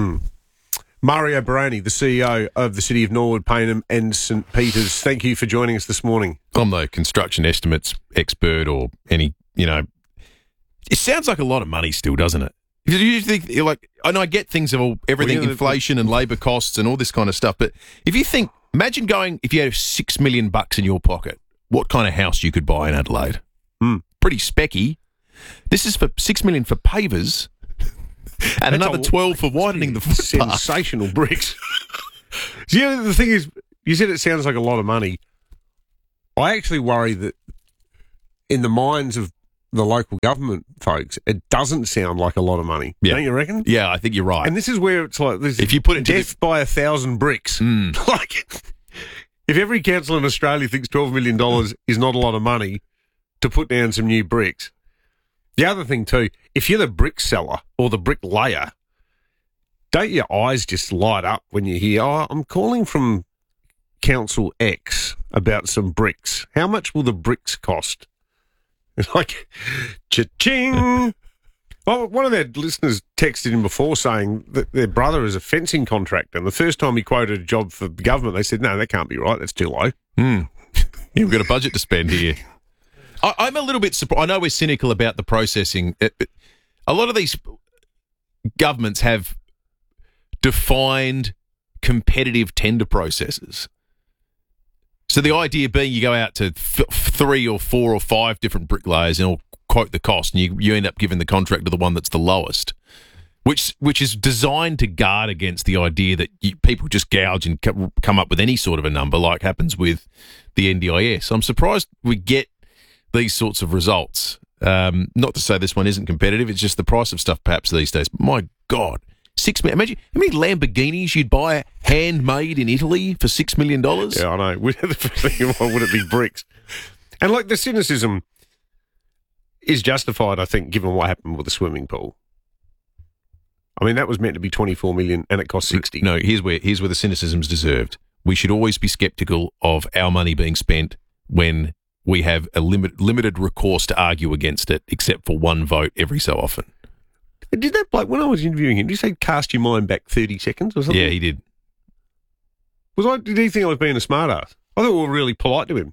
Mario Baroni, the CEO of the City of Norwood, Payneham and St. Peters, thank you for joining us this morning. I'm no construction estimates expert or any, It sounds like a lot of money still, doesn't it? You think, like, and I get things of everything, inflation and labour costs and all this kind of stuff, but if you think, imagine if you had $6 million in your pocket, what kind of house you could buy in Adelaide? Pretty specky. This is for $6 million for pavers and another 12 for widening the footpath. Sensational bricks. Yeah, the thing is, you said it sounds like a lot of money. I actually worry that in the minds of the local government folks, it doesn't sound like a lot of money. Yeah. Don't you reckon? Yeah, I think you're right. And this is where it's like, if you put it death by 1,000 bricks. Like, if every council in Australia thinks $12 million is not a lot of money to put down some new bricks. The other thing too, if you're the brick seller or the bricklayer, don't your eyes just light up when you hear, oh, I'm calling from Council X about some bricks. How much will the bricks cost? It's like, cha-ching. Well, one of their listeners texted in before saying that their brother is a fencing contractor, and the first time he quoted a job for the government, they said, no, that can't be right. That's too low. You've got a budget to spend here. I'm a little bit surprised. I know we're cynical about the processing. A lot of these governments have defined competitive tender processes. So the idea being you go out to 3 or 4 or 5 different bricklayers and all quote the cost, and you end up giving the contract to the one that's the lowest, which is designed to guard against the idea that people just gouge and come up with any sort of a number like happens with the NDIS. I'm surprised we get these sorts of results. Not to say this one isn't competitive, it's just the price of stuff perhaps these days. My God. Imagine how many Lamborghinis you'd buy handmade in Italy for $6 million. Yeah, I know. The first thing, why would it be bricks? And like the cynicism is justified, I think, given what happened with the swimming pool. I mean, that was meant to be $24 million and it cost $60. No, here's where the cynicism's deserved. We should always be sceptical of our money being spent when we have a limited recourse to argue against it, except for one vote every so often. Did that bloke, when I was interviewing him, did he say cast your mind back 30 seconds or something? Yeah, he did. Did he think I was being a smart ass? I thought we were really polite to him.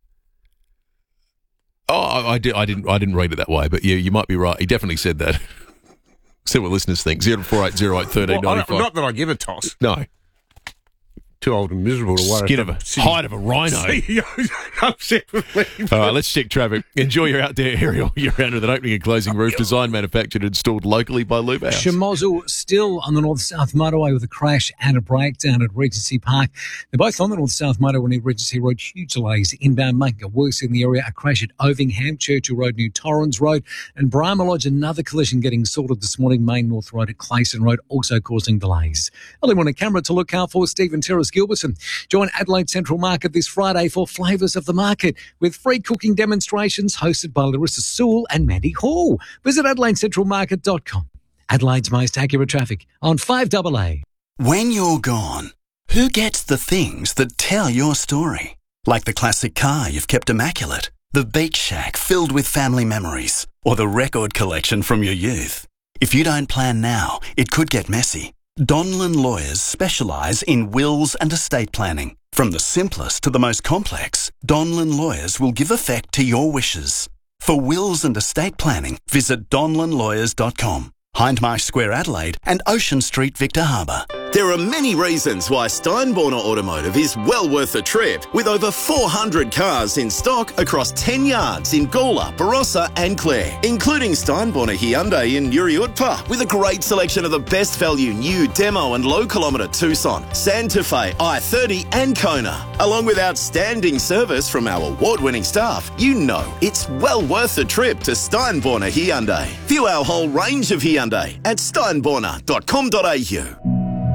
Oh, I didn't read it that way, but yeah, you might be right. He definitely said that. See what listeners think. 0480811395. Not that I give a toss. No. Too old and miserable to worry. Hide of a rhino. CEO's upset with me. All right, let's check traffic. Enjoy your outdoor area all year round with an opening and closing roof designed, manufactured and installed locally by Luba House. Shamozzle still on the north-south motorway with a crash and a breakdown at Regency Park. They're both on the north-south motorway near Regency Road. Huge delays inbound, making it worse in the area. A crash at Ovingham, Churchill Road near Torrens Road. And Brahma Lodge, another collision getting sorted this morning. Main North Road at Clayson Road, also causing delays. Early morning camera to look out for Stephen Terrace Gilbertson. Join Adelaide Central Market this Friday for Flavours of the Market with free cooking demonstrations hosted by Larissa Sewell and Mandy Hall. Visit AdelaideCentralMarket.com. Adelaide's most accurate traffic on 5AA. When you're gone, who gets the things that tell your story? Like the classic car you've kept immaculate, the beach shack filled with family memories, or the record collection from your youth. If you don't plan now, it could get messy. Donlan Lawyers specialise in wills and estate planning. From the simplest to the most complex, Donlan Lawyers will give effect to your wishes. For wills and estate planning, visit donlanlawyers.com. Hindmarsh Square, Adelaide and Ocean Street, Victor Harbour. There are many reasons why Steinborner Automotive is well worth a trip, with over 400 cars in stock across 10 yards in Gawler, Barossa and Clare, including Steinborner Hyundai in Uriutpa, with a great selection of the best value new demo and low kilometre Tucson, Santa Fe, i30 and Kona. Along with outstanding service from our award-winning staff, you know it's well worth a trip to Steinborner Hyundai. View our whole range of Hyundai at steinborner.com.au.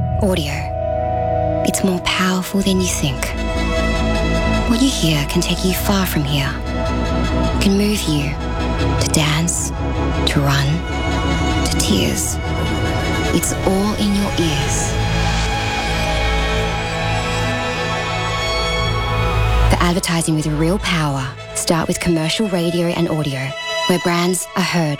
Audio. It's more powerful than you think. What you hear can take you far from here. Can move you to dance, to run, to tears. It's all in your ears. For advertising with real power, start with commercial radio and audio, where brands are heard.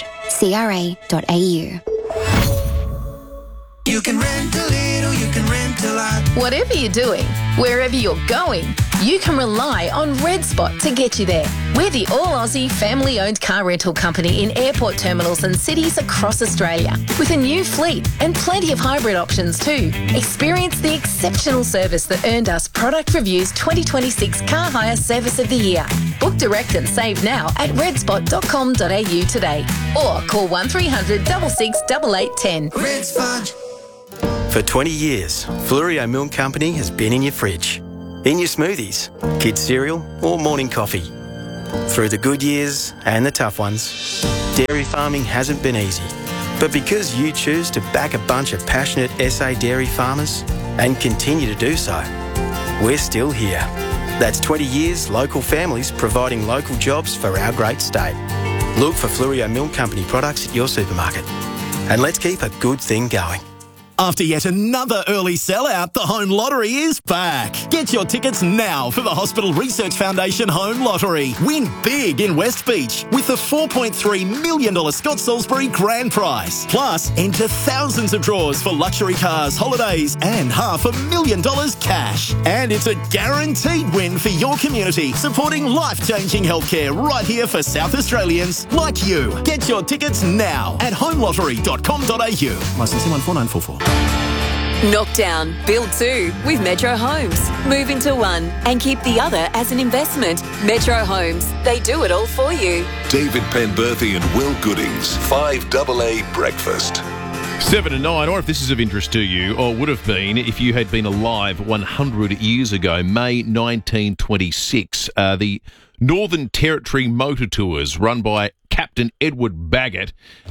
CRA.au. You can rent a little, you can rent a lot. Whatever you're doing, wherever you're going, you can rely on Red Spot to get you there. We're the all-Aussie family-owned car rental company in airport terminals and cities across Australia, with a new fleet and plenty of hybrid options too. Experience the exceptional service that earned us Product Review's 2026 Car Hire Service of the Year. Book direct and save now at redspot.com.au today, or call 1300 66 8810. Red Spot. For 20 years, Fluorio Milk Company has been in your fridge, in your smoothies, kids' cereal or morning coffee. Through the good years and the tough ones, dairy farming hasn't been easy. But because you choose to back a bunch of passionate SA dairy farmers and continue to do so, we're still here. That's 20 years local families providing local jobs for our great state. Look for Fluorio Milk Company products at your supermarket. And let's keep a good thing going. After yet another early sellout, the Home Lottery is back. Get your tickets now for the Hospital Research Foundation Home Lottery. Win big in West Beach with the $4.3 million Scott Salisbury grand prize. Plus, enter thousands of draws for luxury cars, holidays and $500,000 cash. And it's a guaranteed win for your community, supporting life-changing healthcare right here for South Australians like you. Get your tickets now at homelottery.com.au. Licensing 14944. Knock down, build two with Metro Homes. Move into one and keep the other as an investment. Metro Homes, they do it all for you. David Penberthy and Will Goodings, 5AA Breakfast. 7 to 9, or if this is of interest to you, or would have been if you had been alive 100 years ago, May 1926, the Northern Territory Motor Tours, run by Captain Edward Baggett,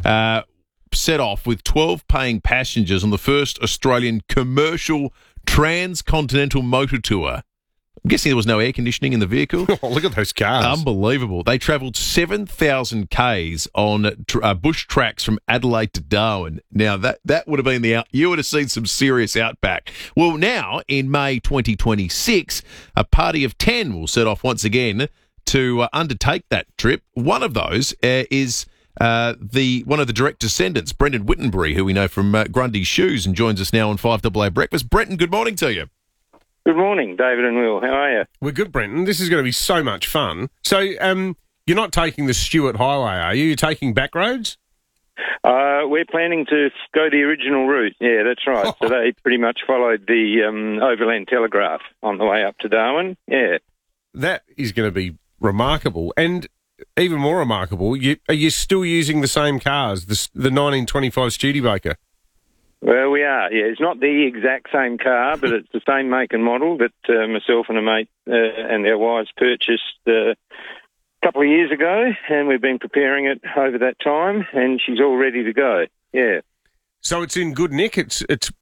set off with 12 paying passengers on the first Australian commercial transcontinental motor tour. I'm guessing there was no air conditioning in the vehicle. Oh, look at those cars. Unbelievable. They travelled 7,000 Ks on bush tracks from Adelaide to Darwin. Now, that would have been you would have seen some serious outback. Well, now, in May 2026, a party of 10 will set off once again to undertake that trip. One of those is one of the direct descendants, Brendan Wittenbury, who we know from Grundy's Shoes, and joins us now on 5AA Breakfast. Brendan, good morning to you. Good morning, David and Will. How are you? We're good, Brendan. This is going to be so much fun. So, you're not taking the Stuart Highway, are you? You're taking back roads? We're planning to go the original route. Yeah, that's right. So they pretty much followed the Overland Telegraph on the way up to Darwin. Yeah. That is going to be remarkable. And even more remarkable, are you still using the same cars, the 1925 Studebaker? Well, we are, yeah. It's not the exact same car, but it's the same make and model that myself and a mate and our wives purchased a couple of years ago, and we've been preparing it over that time, and she's all ready to go, yeah. So it's in good nick? It's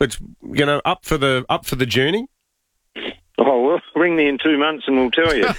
up for the journey? Oh, well, ring me in 2 months and we'll tell you.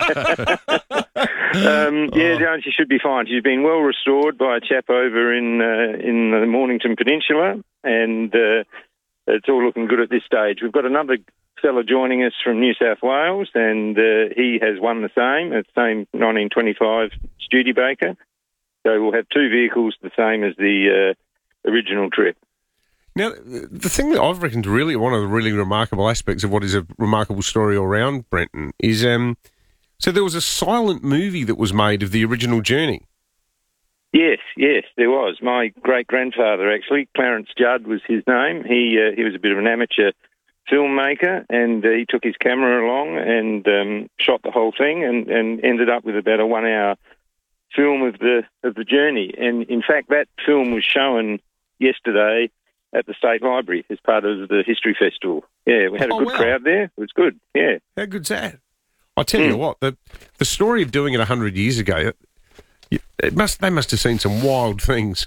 She should be fine. She's been well restored by a chap over in the Mornington Peninsula, and it's all looking good at this stage. We've got another fella joining us from New South Wales, and he has won the same 1925 Studebaker. So we'll have two vehicles the same as the original trip. Now, the thing that I've reckoned really one of the really remarkable aspects of what is a remarkable story all around, Brenton, is so there was a silent movie that was made of the original journey. Yes, there was. My great-grandfather, actually, Clarence Judd was his name. He was a bit of an amateur filmmaker, and he took his camera along and shot the whole thing and ended up with about a 1 hour film of the journey. And, in fact, that film was shown yesterday at the State Library as part of the History Festival. Yeah, we had a good crowd there. It was good, yeah. How good's that? I tell you what, the story of doing it 100 years ago, they must have seen some wild things.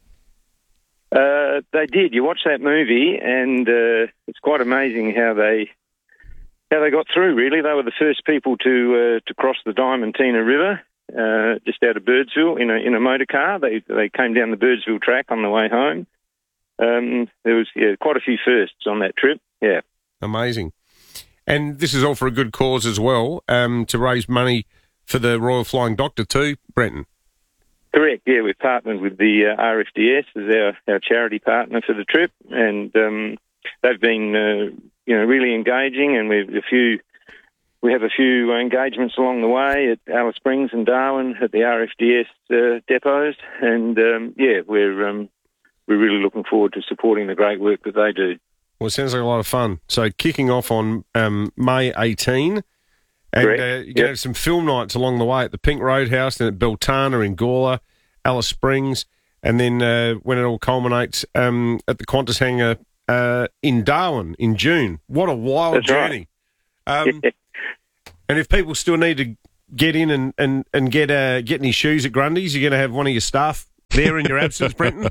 They did. You watch that movie, and it's quite amazing how they got through, really. They were the first people to cross the Diamantina River just out of Birdsville in a motor car. They came down the Birdsville track on the way home. There was quite a few firsts on that trip. Yeah, amazing. And this is all for a good cause as well, to raise money for the Royal Flying Doctor too, Brenton. Correct. Yeah, we've partnered with the RFDS as our charity partner for the trip, and they've been really engaging, and we have a few engagements along the way at Alice Springs and Darwin at the RFDS depots, and we're really looking forward to supporting the great work that they do. Well, it sounds like a lot of fun. So kicking off on May 18, and you're going to have some film nights along the way at the Pink Roadhouse, and at Beltana in Gawler, Alice Springs, and then when it all culminates at the Qantas hangar in Darwin in June. What a wild journey. Right. And if people still need to get in and get any shoes at Grundy's, you're going to have one of your staff there in your absence, Brenton?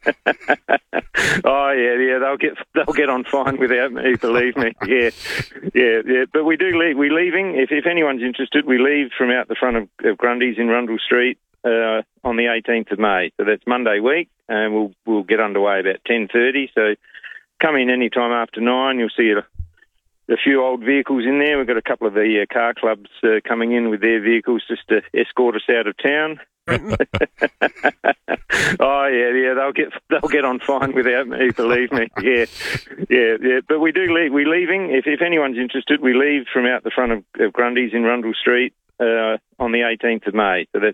Oh yeah, they'll get on fine without me, believe me. Yeah. But we do leave. We're leaving. If anyone's interested, we leave from out the front of Grundy's in Rundle Street on the 18th of May. So that's Monday week, and we'll get underway about 10:30. So come in any time after 9. You'll see a few old vehicles in there. We've got a couple of the car clubs coming in with their vehicles just to escort us out of town. Oh yeah, they'll get on fine without me, believe me. Yeah. But we do leave. We're leaving. If anyone's interested, we leave from out the front of Grundy's in Rundle Street on the 18th of May. So that's